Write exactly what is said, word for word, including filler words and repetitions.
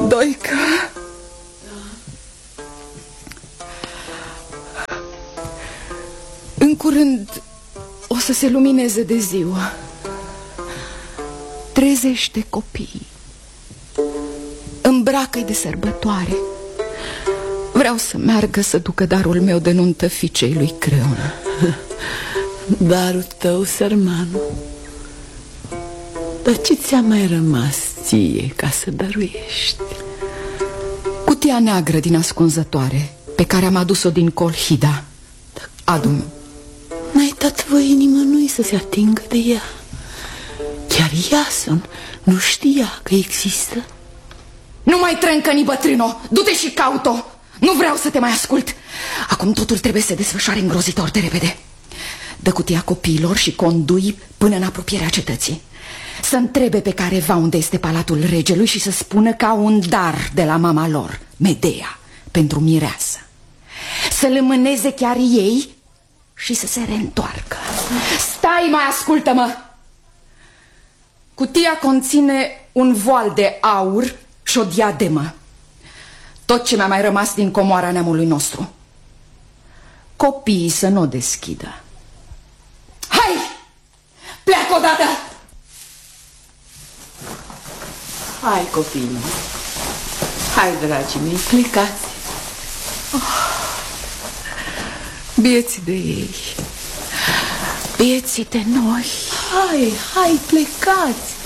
Doica. În curând o să se lumineze de ziua. Trezește copiii, îmbracă-i de sărbătoare. Vreau să meargă să ducă darul meu de nuntă fiicei lui Creon. Darul tău, sărmanu. Dar ce ți-a mai rămas ție ca să dăruiești? Cutia neagră din ascunzătoare, pe care am adus-o din Colhida. Adu-mi. N-ai dat voie nimănui să se atingă de ea. Chiar Iason nu știa că există. Nu mai trâncăni, bătrâno, du-te și caut-o. Nu vreau să te mai ascult. Acum totul trebuie să se desfășoare îngrozitor de repede. Dă cutia copiilor și condui până în apropierea cetății. Să întrebe pe careva unde este palatul regelui și să spună că au un dar de la mama lor, Medea, pentru mireasă. Să-l înmâneze chiar ei și să se reîntoarcă. Stai, mai ascultă-mă! Cutia conține un voal de aur și o diademă. Tot ce mi-a mai rămas din comoara neamului nostru. Copiii să nu o deschidă. Hai! Pleacă odată! Hai, copiii mei. Hai, dragii mei, plecați. Oh, bieții de ei, bieții de noi. Hai, hai, plecați.